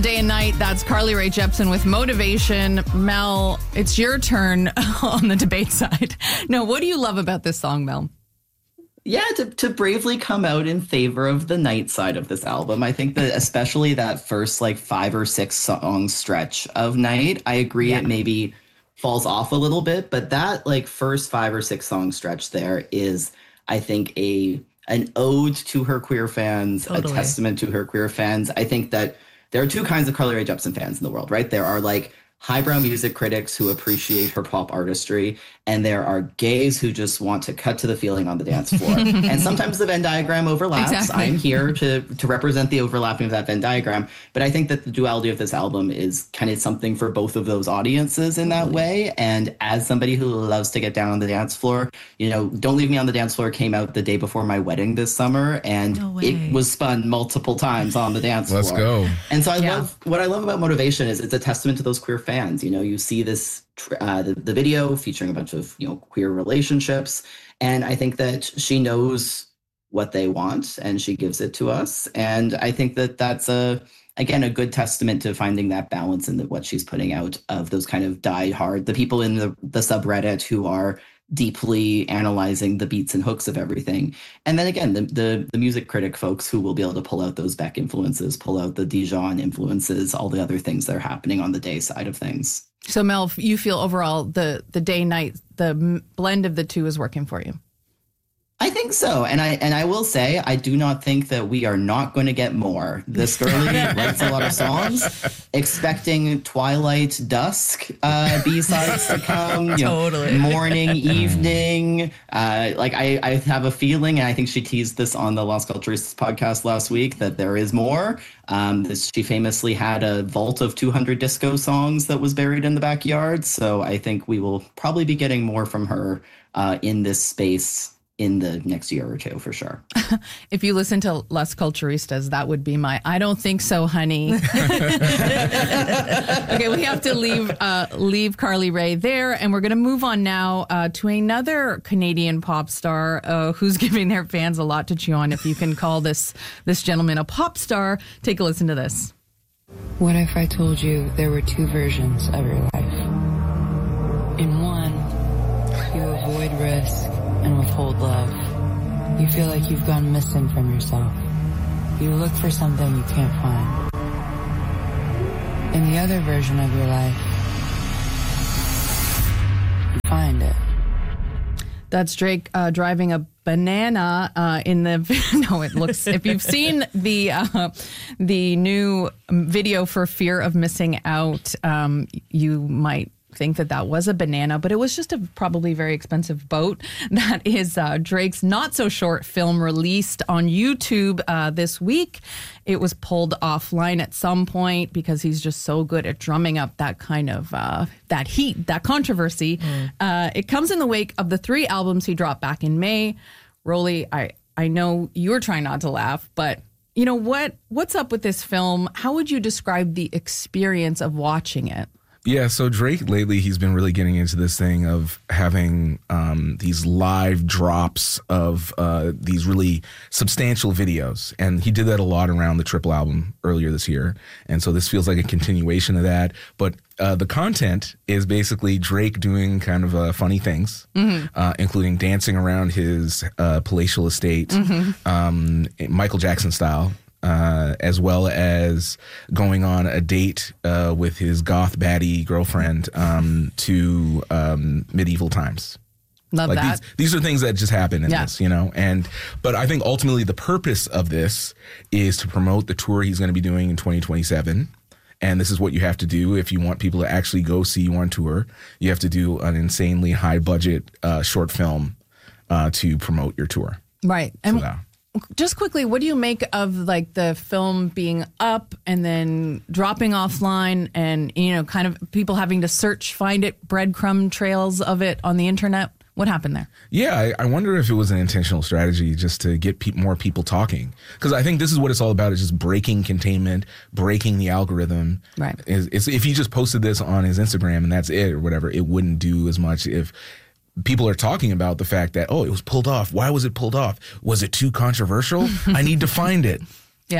Day and Night, that's Carly Rae Jepsen with Motivation. Mel, it's your turn on the debate side. No, what do you love about this song, Mel? Yeah, to bravely come out in favor of the night side of this album. I think that especially that first 5 or 6 song stretch of Night, I agree it maybe falls off a little bit, but that first 5 or 6 song stretch there is, I think, an ode to her queer fans, totally. A testament to her queer fans. I think that there are 2 kinds of Carly Rae Jepsen fans in the world, right? There are highbrow music critics who appreciate her pop artistry, and there are gays who just want to cut to the feeling on the dance floor. And sometimes the Venn diagram overlaps. Exactly. I'm here to represent the overlapping of that Venn diagram. But I think that the duality of this album is kind of something for both of those audiences in that way. And as somebody who loves to get down on the dance floor, Don't Leave Me on the Dance Floor came out the day before my wedding this summer, and it was spun multiple times on the dance floor. Let's go. And so what I love about Motivation is it's a testament to those queer fans. You see this the video featuring a bunch of queer relationships, and I think that she knows what they want and she gives it to us, and I think that that's a good testament to finding that balance in what she's putting out of those kind of die-hard, the people in the subreddit who are deeply analyzing the beats and hooks of everything. And then again, the music critic folks who will be able to pull out those Beck influences, pull out the Dijon influences, all the other things that are happening on the day side of things. So Mel, you feel overall the day-night, the blend of the 2 is working for you? I think so. And I will say, I do not think that we are not going to get more. This girlie writes a lot of songs, expecting Twilight, Dusk B-sides to come. Totally. Morning, evening. I have a feeling, and I think she teased this on the Las Culturistas podcast last week, that there is more. She famously had a vault of 200 disco songs that was buried in the backyard. So I think we will probably be getting more from her in this space in the next year or 2 for sure. If you listen to Las Culturistas, that would be my I don't think so, honey. Okay, we have to leave Carly Rae there, and we're going to move on now to another Canadian pop star who's giving their fans a lot to chew on. If you can call this gentleman a pop star, take a listen to this. What if I told you there were 2 versions of your life? In one, you avoid risk and withhold love. You feel like you've gone missing from yourself. You look for something you can't find. In the other version of your life, you find it. That's Drake driving a banana in the no. It looks. If you've seen the new video for Fear of Missing Out, you might think that was a banana, but it was just a probably very expensive boat. That is Drake's not so short film released on YouTube this week. It was pulled offline at some point because he's just so good at drumming up that kind of that heat, that controversy. It comes in the wake of the 3 albums he dropped back in May. Rolly, I know you're trying not to laugh, but what's up with this film? How would you describe the experience of watching it? Yeah, so Drake lately, he's been really getting into this thing of having these live drops of these really substantial videos. And he did that a lot around the Triple album earlier this year. And so this feels like a continuation of that. But the content is basically Drake doing kind of funny things, including dancing around his palatial estate, Michael Jackson style. As well as going on a date with his goth baddie girlfriend to medieval times. Love that. These are things that just happen in this, but I think ultimately the purpose of this is to promote the tour he's going to be doing in 2027. And this is what you have to do if you want people to actually go see you on tour. You have to do an insanely high budget short film to promote your tour. Right. And just quickly, what do you make of the film being up and then dropping offline and, kind of people having to find it, breadcrumb trails of it on the internet? What happened there? Yeah, I wonder if it was an intentional strategy just to get more people talking. Because I think this is what it's all about, is just breaking containment, breaking the algorithm. Right. If he just posted this on his Instagram and that's it or whatever, it wouldn't do as much if people are talking about the fact that, it was pulled off. Why was it pulled off? Was it too controversial? I need to find it. Yeah.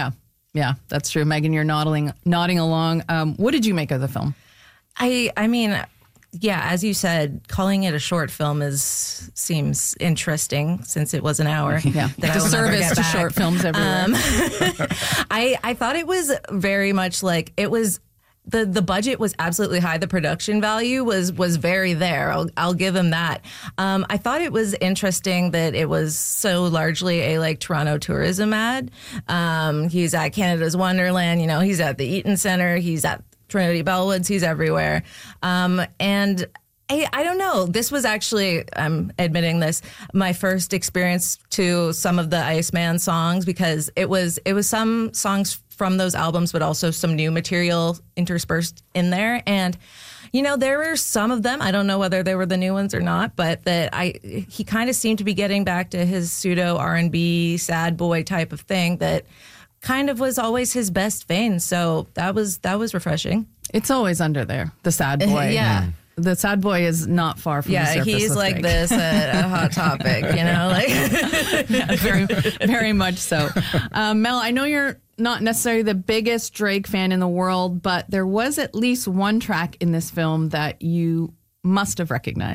Yeah, that's true. Megan, you're nodding along. What did you make of the film? I mean, yeah, as you said, calling it a short film seems interesting since it was an hour. Yeah, that I will never disservice get to back. short films everywhere. I thought it was very much like it was. The budget was absolutely high. The production value was very there. I'll give him that. I thought it was interesting that it was so largely a like Toronto tourism ad. He's at Canada's Wonderland. You know, he's at the Eaton Centre. He's at Trinity Bellwoods. He's everywhere. And I don't know. This was actually, I'm admitting this, my first experience to some of the Iceman songs because it was some songs from those albums, but also some new material interspersed in there. And, you know, there were some of them, I don't know whether they were the new ones or not, but he kind of seemed to be getting back to his pseudo R&B sad boy type of thing that kind of was always his best vein. So that was refreshing. It's always under there, the sad boy. Yeah. The sad boy is not far from the surface. Yeah, he's of like Drake. this at a Hot Topic, you know? Like Yeah, very, very much so. Mel, I know you're not necessarily the biggest Drake fan in the world, but there was at least one track in this film that you must have recognized.